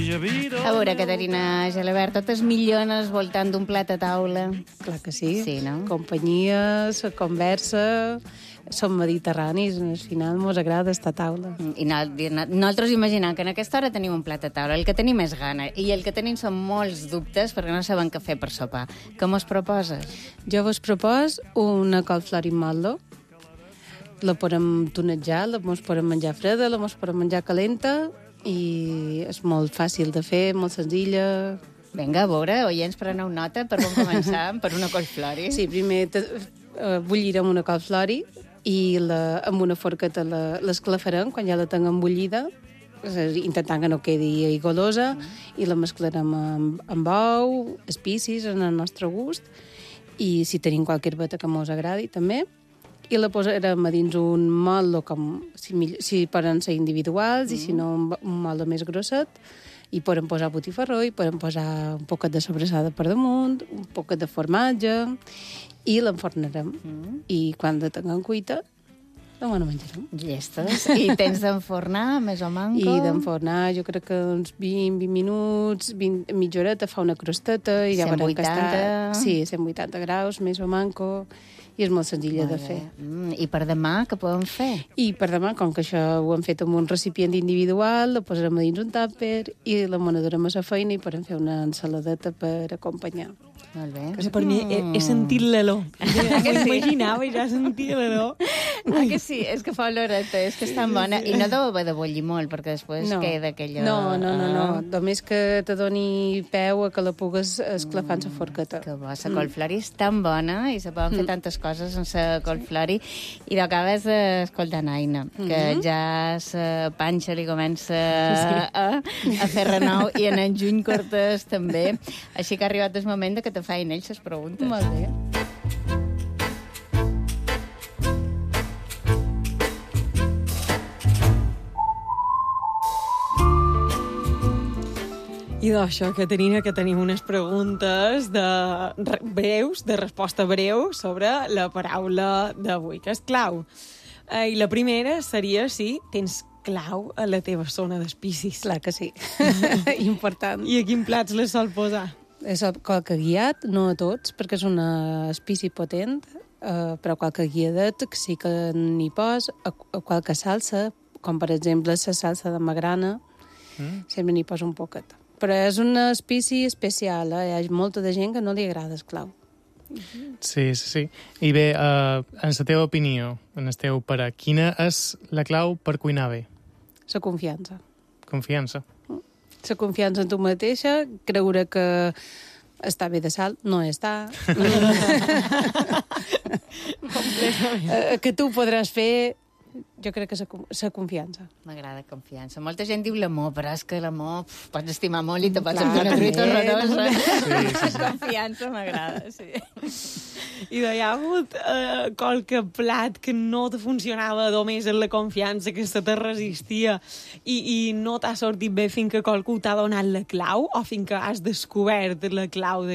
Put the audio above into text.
A veure, Caterina Gelabert, totes millones voltant d'un plat a taula. Clar que sí. Sí, no? Companyia, la conversa, som mediterranis, al final mos agrada estar a taula. I nosaltres imaginant que en aquesta hora tenim un plat a taula, el que tenim és gana, i el que tenim són molts dubtes perquè no sabem què fer per sopar. Què mos proposes? Jo vos propos una colflor i maldo. La podem tonejar, la mos podem menjar freda, la mos podem menjar calenta, i és molt fàcil de fer, molt senzilla. Vinga, a veure, oients, preneu nota per on començar, per una colflori. Sí, primer bullirem una colflori i amb una forqueta l'esclafarem quan ja la tinguem bullida, intentant que no quedi aigolosa, i la mesclarem amb ou, espicis, en el nostre gust, i si tenim qualque herbeta que mos agradi també, i la posarem a dins un moldo, si poden ser individuals, i si no un moldo més grosset, i podem posar botifarró, i podem posar un poquet de sobrassada per damunt, un poquet de formatge, i l'enfornarem. I quan la tinguem cuita, la menjarem. Llestes. I tens d'enfornar, més o manco? I d'enfornar, jo crec que uns 20 minuts, mitja horeta, fa una crosteta, i ja veurem que està... Sí, 180 graus, més o manco, i és molt senzilla de fer. I per demà, què podem fer? I per demà, com que això ho hem fet amb un recipient individual, la posarem a dins un tàper i la monedurem a la feina i podem fer una ensaladeta per acompanyar. Molt bé. O sigui, per mi he sentit l'olor. M'imaginava i ja sentia l'olor. Ah, que sí? És que fa oloreta, és que és tan bona. I no deu haver de bullir molt, perquè després queda aquella... No. Només que te doni peu a que la pugues esclafar en la forqueta. Que bo, la colflori és tan bona i se poden fer tantes coses en la colflori. I d'acabes d'escoltar Aina, que ja la panxa li comença a fer renou, i en Juny Cortés també. Així que ha arribat el moment de que te feien ells les preguntes. Molt bé. I d'això, Caterina, que tenim unes preguntes breus, de resposta breu, sobre la paraula d'avui, que és clau. I la primera seria si tens clau a la teva zona d'espicis. Clar que sí. Important. I a quin plats les sol posar? És qualque guiat, no a tots, perquè és una espici potent, però qualque guiadet sí que n'hi pos, a qualque salsa, com per exemple la salsa de magrana, sempre n'hi posa un poquet. Però és una espici especial, Hi ha molta de gent que no li agrada el clau. Sí. I bé, en la teva opinió, en el teu parer, quina és la clau per cuinar bé? La confiança. Confiança. La confiança en tu mateixa, creure que està bé de sal, no està. Que tu podràs fer, jo crec que la confiança. M'agrada confiança. Molta gent diu l'amor, però és que l'amor pots estimar molt i te pots sentir una truita horrorosa. Sí. Confiança m'agrada, sí. I hi ha hagut qualque plat que no te funcionava només en la confiança, que se te resistia i no t'ha sortit bé fins que qualcú t'ha donat la clau o fins que has descobert la clau